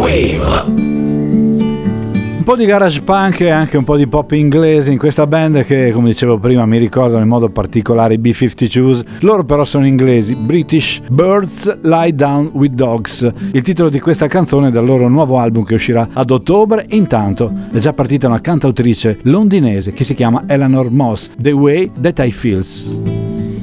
Wave. Un po' di garage punk e anche un po' di pop inglese in questa band che, come dicevo prima, mi ricordano in modo particolare i B-52s. Loro però sono inglesi, British Birds Lie Down with Dogs. Il titolo di questa canzone è dal loro nuovo album che uscirà ad ottobre. Intanto è già partita una cantautrice londinese che si chiama Eleanor Moss, The Way That I Feels.